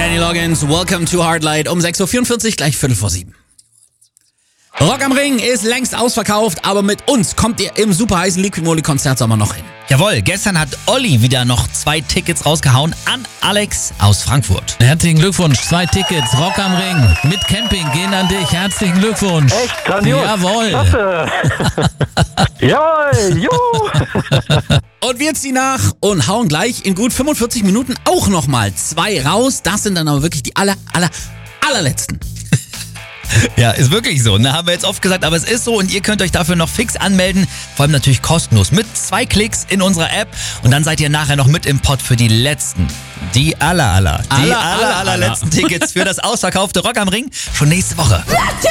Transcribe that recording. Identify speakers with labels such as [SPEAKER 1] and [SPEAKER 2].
[SPEAKER 1] Kenny Loggins, Welcome to Hardlight um 6.44 Uhr, gleich 7:15. Rock am Ring ist längst ausverkauft, aber mit uns kommt ihr im super heißen Liquid Moly Konzertsommer noch hin.
[SPEAKER 2] Jawohl, gestern hat Olli wieder noch 2 Tickets rausgehauen an Alex aus Frankfurt.
[SPEAKER 3] Herzlichen Glückwunsch, 2 Tickets, Rock am Ring mit Camping gehen an dich. Herzlichen Glückwunsch.
[SPEAKER 4] Echt grandios.
[SPEAKER 3] Jawohl.
[SPEAKER 4] Klasse. Jawohl, jo.
[SPEAKER 1] Und wir ziehen nach und hauen gleich in gut 45 Minuten auch nochmal 2 raus. Das sind dann aber wirklich die allerletzten.
[SPEAKER 2] Ja, ist wirklich so. Ne? Haben wir jetzt oft gesagt, aber es ist so und ihr könnt euch dafür noch fix anmelden. Vor allem natürlich kostenlos mit 2 Klicks in unserer App und dann seid ihr nachher noch mit im Pott für die letzten. Die allerletzten Tickets für das ausverkaufte Rock am Ring schon nächste Woche.